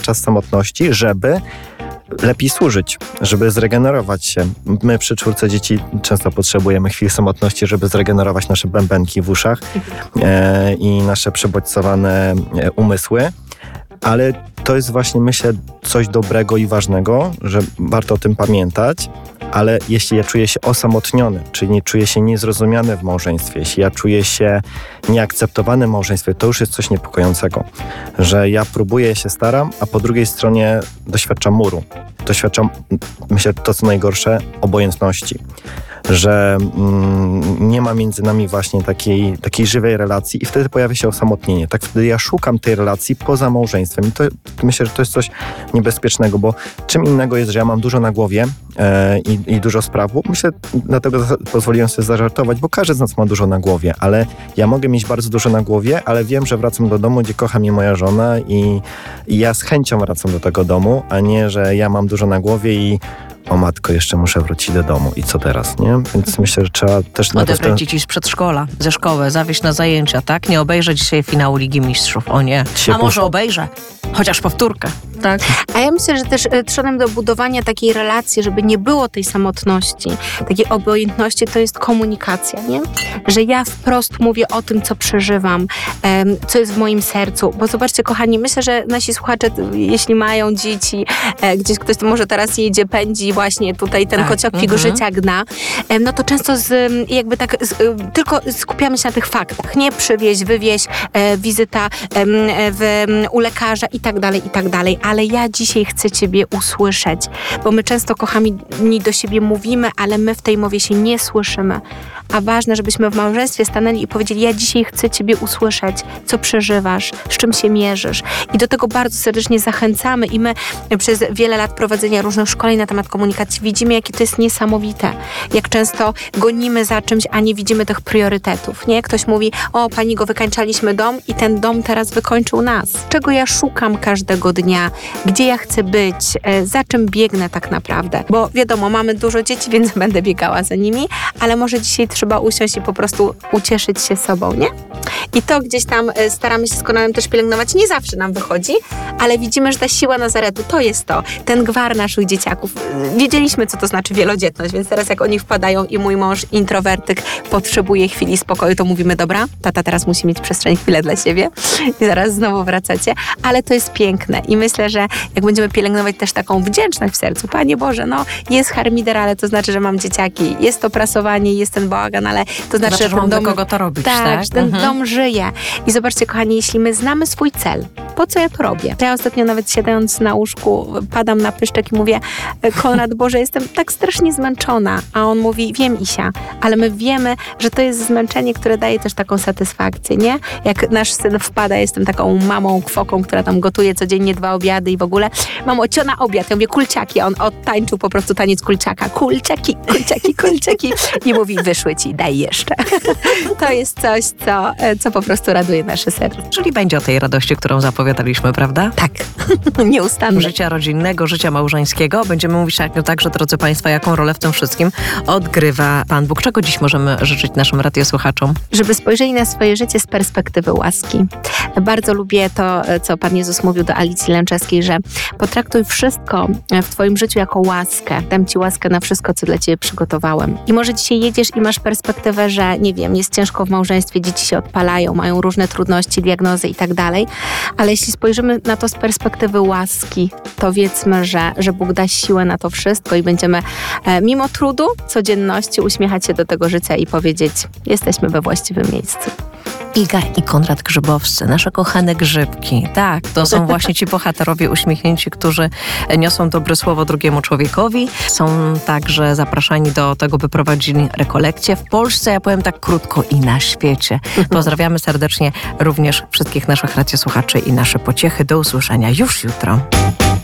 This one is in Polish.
czas samotności, żeby lepiej służyć, żeby zregenerować się. My przy 4 dzieci często potrzebujemy chwil samotności, żeby zregenerować nasze bębenki w uszach i nasze przebodźcowane umysły. Ale to jest właśnie, myślę, coś dobrego i ważnego, że warto o tym pamiętać, ale jeśli ja czuję się osamotniony, czyli czuję się niezrozumiany w małżeństwie, jeśli ja czuję się nieakceptowany w małżeństwie, to już jest coś niepokojącego, że ja próbuję, się staram, a po drugiej stronie doświadczam muru. Doświadczam, myślę, to co najgorsze, obojętności. Że nie ma między nami właśnie takiej żywej relacji i wtedy pojawia się osamotnienie. Tak wtedy ja szukam tej relacji poza małżeństwem i to, myślę, że to jest coś niebezpiecznego, bo czym innego jest, że ja mam dużo na głowie i dużo spraw. Myślę, dlatego pozwoliłem sobie zażartować, bo każdy z nas ma dużo na głowie, ale ja mogę mieć bardzo dużo na głowie, ale wiem, że wracam do domu, gdzie kocha mnie moja żona i ja z chęcią wracam do tego domu, a nie, że ja mam dużo na głowie i o matko, jeszcze muszę wrócić do domu i co teraz, nie? Więc myślę, że trzeba też... Odebrać dzieci z przedszkola, ze szkoły, zawieźć na zajęcia, tak? Nie obejrzę dzisiaj finału Ligi Mistrzów, o nie. A może obejrzę, chociaż powtórkę, tak? A ja myślę, że też trzebem do budowania takiej relacji, żeby nie było tej samotności, takiej obojętności, to jest komunikacja, nie? Że ja wprost mówię o tym, co przeżywam, co jest w moim sercu, bo zobaczcie, kochani, myślę, że nasi słuchacze, jeśli mają dzieci, gdzieś ktoś może teraz jedzie, pędzi, właśnie tutaj ten kociok życia gna, no to często tylko skupiamy się na tych faktach, nie? Przywieź, wywieź, wizyta u lekarza i tak dalej, ale ja dzisiaj chcę Ciebie usłyszeć, bo my często, kochani, do siebie mówimy, ale my w tej mowie się nie słyszymy. A ważne, żebyśmy w małżeństwie stanęli i powiedzieli, ja dzisiaj chcę Ciebie usłyszeć, co przeżywasz, z czym się mierzysz. I do tego bardzo serdecznie zachęcamy i my przez wiele lat prowadzenia różnych szkoleń na temat komunikacji widzimy, jakie to jest niesamowite. Jak często gonimy za czymś, a nie widzimy tych priorytetów, nie? Ktoś mówi, o, pani go wykańczaliśmy dom i ten dom teraz wykończył nas. Czego ja szukam każdego dnia? Gdzie ja chcę być? Za czym biegnę tak naprawdę? Bo wiadomo, mamy dużo dzieci, więc będę biegała za nimi, ale może dzisiaj trzeba usiąść i po prostu ucieszyć się sobą, nie? I to gdzieś tam staramy się z Konradem też pielęgnować. Nie zawsze nam wychodzi, ale widzimy, że ta siła Nazaretu to jest to. Ten gwar naszych dzieciaków. Wiedzieliśmy, co to znaczy wielodzietność, więc teraz jak oni wpadają i mój mąż introwertyk potrzebuje chwili spokoju, to mówimy, dobra, tata teraz musi mieć przestrzeń, chwilę dla siebie i zaraz znowu wracacie. Ale to jest piękne i myślę, że jak będziemy pielęgnować też taką wdzięczność w sercu, Panie Boże, no jest harmider, ale to znaczy, że mam dzieciaki, jest to prasowanie, jest ten bałagan, ale to znaczy, że mam ten dom, do kogo to robić, tak? Że ten dom żyje. I zobaczcie, kochani, jeśli my znamy swój cel, po co ja to robię? Ja ostatnio nawet siadając na łóżku, padam na pyszczek i mówię, Konrad, Boże, jestem tak strasznie zmęczona. A on mówi, wiem, Isia, ale my wiemy, że to jest zmęczenie, które daje też taką satysfakcję, nie? Jak nasz syn wpada, jestem taką mamą, kwoką, która tam gotuje codziennie 2 obiady i w ogóle, mamo, na obiad. Ja mówię, kulciaki. On odtańczył po prostu taniec kulciaka. Kulciaki, kulciaki, kulciaki. I mówi, wyszły ci, daj jeszcze. To jest coś, co po prostu raduje nasze serce. Czyli będzie o tej radości, którą zapowiadaliśmy, prawda? Tak. Nieustannie. Życia rodzinnego, życia małżeńskiego. Będziemy mówić także, drodzy Państwo, jaką rolę w tym wszystkim odgrywa Pan Bóg. Czego dziś możemy życzyć naszym radiosłuchaczom? Żeby spojrzeli na swoje życie z perspektywy łaski. Bardzo lubię to, co Pan Jezus mówił do Alicji Lęczewskiej, że potraktuj wszystko w Twoim życiu jako łaskę. Dam Ci łaskę na wszystko, co dla Ciebie przygotowałem. I może dzisiaj jedziesz i masz perspektywę, że nie wiem, jest ciężko w małżeństwie, dzieci się odpalają, mają różne trudności, diagnozy i tak dalej, ale jeśli spojrzymy na to z perspektywy łaski, to wiedzmy, że Bóg da siłę na to wszystko i będziemy mimo trudu, codzienności uśmiechać się do tego życia i powiedzieć, jesteśmy we właściwym miejscu. Iga i Konrad Grzybowscy, nasze kochane grzybki. Tak, to są właśnie ci bohaterowie uśmiechnięci, którzy niosą dobre słowo drugiemu człowiekowi. Są także zapraszani do tego, by prowadzili rekolekcje w Polsce, ja powiem tak krótko, i na świecie. Pozdrawiamy serdecznie również wszystkich naszych radiosłuchaczy i nasze pociechy. Do usłyszenia już jutro.